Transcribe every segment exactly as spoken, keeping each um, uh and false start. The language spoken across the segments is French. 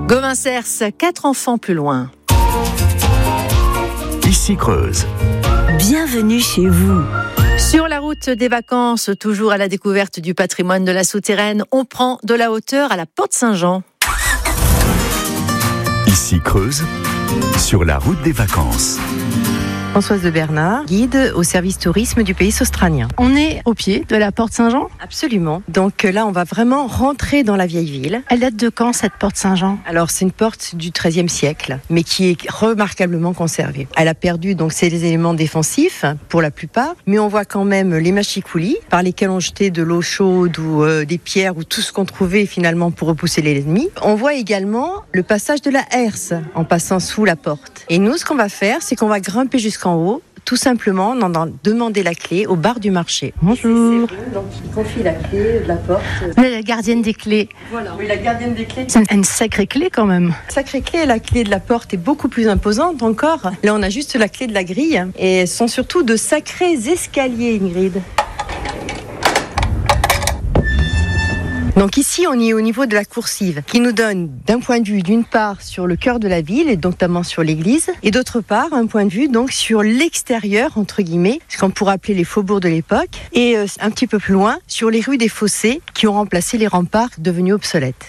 Gauvin-Cers, quatre enfants plus loin. Ici Creuse. Bienvenue chez vous. Sur la route des vacances, toujours à la découverte du patrimoine de la Souterraine, on prend de la hauteur à la Porte Saint-Jean. Ici Creuse, sur la route des vacances. Françoise de Bernard, guide au service tourisme du pays australien. On est au pied de la Porte Saint-Jean ? Absolument. Donc là, on va vraiment rentrer dans la vieille ville. Elle date de quand, cette Porte Saint-Jean ? Alors, c'est une porte du treizième siècle, mais qui est remarquablement conservée. Elle a perdu donc ses éléments défensifs, pour la plupart, mais on voit quand même les machicoulis, par lesquels on jetait de l'eau chaude ou euh, des pierres ou tout ce qu'on trouvait finalement pour repousser l'ennemi. On voit également le passage de la herse en passant sous la porte. Et nous, ce qu'on va faire, c'est qu'on va grimper jusqu'en en haut, tout simplement en allant demander la clé au bar du marché. Bonjour. Donc il confie la clé de la porte. Vous êtes la gardienne des clés. Voilà. Oui, la gardienne des clés. C'est une sacrée clé quand même. Sacrée clé, la clé de la porte est beaucoup plus imposante encore. Là, on a juste la clé de la grille et ce sont surtout de sacrés escaliers, Ingrid. Donc ici, on est au niveau de la coursive, qui nous donne d'un point de vue d'une part sur le cœur de la ville, et donc notamment sur l'église, et d'autre part un point de vue donc sur l'extérieur, entre guillemets, ce qu'on pourrait appeler les faubourgs de l'époque, et euh, un petit peu plus loin, sur les rues des fossés, qui ont remplacé les remparts devenus obsolètes.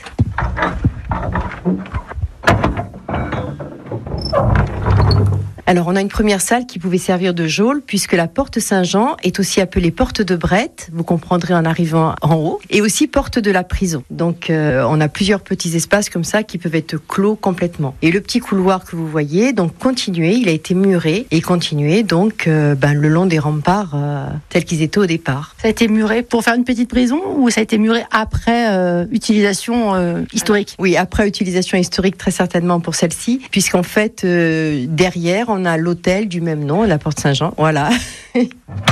Alors, on a une première salle qui pouvait servir de geôle, puisque la porte Saint-Jean est aussi appelée porte de Brette, vous comprendrez en arrivant en haut, et aussi porte de la prison. Donc, euh, on a plusieurs petits espaces comme ça qui peuvent être clos complètement. Et le petit couloir que vous voyez, donc continué, il a été muré, et continué donc euh, ben, le long des remparts euh, tels qu'ils étaient au départ. Ça a été muré pour faire une petite prison ou ça a été muré après euh, utilisation euh, historique ? Oui, après utilisation historique très certainement pour celle-ci, puisqu'en fait, euh, derrière, on a l'hôtel du même nom, la Porte Saint-Jean. Voilà. Hop,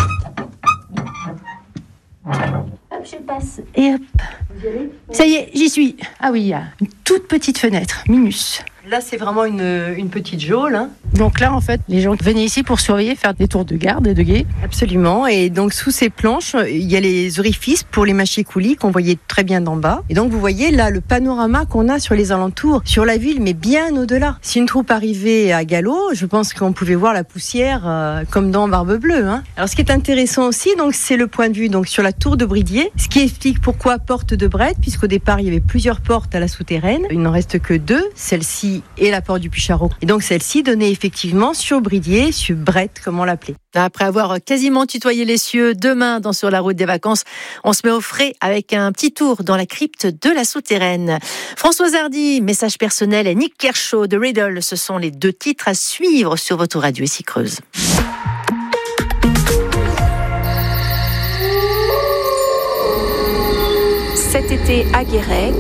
je passe. Et hop. Ça y est, j'y suis. Ah oui, il y a une toute petite fenêtre, minus. Là, c'est vraiment une, une petite geôle. Hein. Donc là, en fait, les gens venaient ici pour surveiller, faire des tours de garde et de guet. Absolument. Et donc, sous ces planches, il y a les orifices pour les machicoulis qu'on voyait très bien d'en bas. Et donc, vous voyez là le panorama qu'on a sur les alentours, sur la ville, mais bien au-delà. Si une troupe arrivait à galop, je pense qu'on pouvait voir la poussière euh, comme dans Barbe Bleue. Hein. Alors, ce qui est intéressant aussi, donc, c'est le point de vue donc sur la tour de Bridier, ce qui explique pourquoi porte de Brette, puisqu'au départ, il y avait plusieurs portes à la souterraine. Il n'en reste que deux, celle-ci et la porte du Puy-Charot. Et donc celle-ci donnait effectivement sur Bridier, sur Brette, comme on l'appelait. Après avoir quasiment tutoyé les cieux, demain dans Sur la route des vacances, on se met au frais avec un petit tour dans la crypte de la Souterraine. Françoise Hardy, Message personnel, et Nick Kershaw de Riddle, ce sont les deux titres à suivre sur votre radio Ici Creuse. Cet été à Guéret,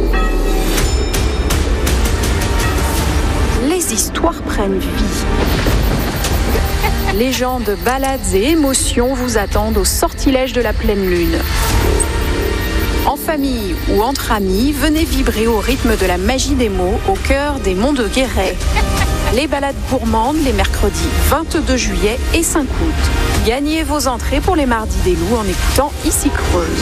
les histoires prennent vie. Légendes, balades et émotions vous attendent au sortilège de la pleine lune. En famille ou entre amis, venez vibrer au rythme de la magie des mots au cœur des monts de Guéret. Les balades gourmandes les mercredis vingt-deux juillet et cinq août. Gagnez vos entrées pour les mardis des loups en écoutant Ici Creuse.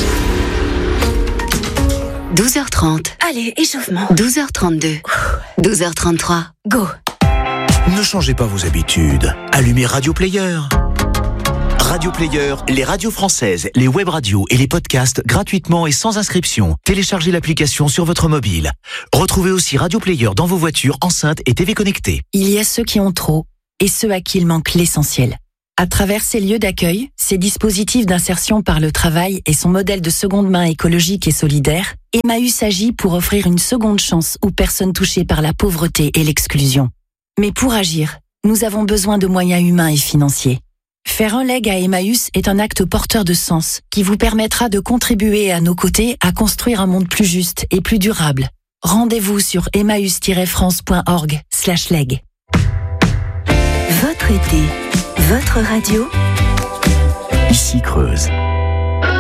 douze heures trente. Allez, échauffement. douze heures trente-deux. douze heures trente-trois. Go. Ne changez pas vos habitudes. Allumez Radio Player. Radio Player, les radios françaises, les web radios et les podcasts gratuitement et sans inscription. Téléchargez l'application sur votre mobile. Retrouvez aussi Radio Player dans vos voitures, enceintes et T V connectées. Il y a ceux qui ont trop et ceux à qui il manque l'essentiel. À travers ces lieux d'accueil, ces dispositifs d'insertion par le travail et son modèle de seconde main écologique et solidaire, Emmaüs agit pour offrir une seconde chance aux personnes touchées par la pauvreté et l'exclusion. Mais pour agir, nous avons besoin de moyens humains et financiers. Faire un leg à Emmaüs est un acte porteur de sens qui vous permettra de contribuer à nos côtés à construire un monde plus juste et plus durable. Rendez-vous sur emmaüs tiret france point org slash leg. Votre été, votre radio. Ici Creuse.